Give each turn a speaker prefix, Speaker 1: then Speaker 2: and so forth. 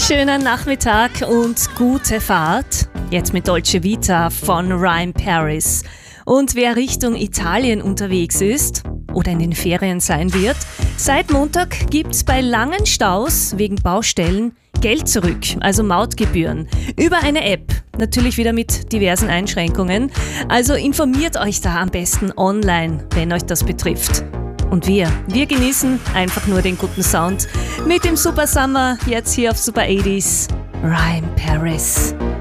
Speaker 1: Schönen Nachmittag und gute Fahrt. Jetzt mit Dolce Vita von Rhyme Paris. Und wer Richtung Italien unterwegs ist oder in den Ferien sein wird, seit Montag gibt's bei langen Staus wegen Baustellen Geld zurück, also Mautgebühren, über eine App. Natürlich wieder mit diversen Einschränkungen. Also informiert euch da am besten online, wenn euch das betrifft. Und wir genießen einfach nur den guten Sound mit dem Super Summer, jetzt hier auf Super 80s, Rhyme Paris.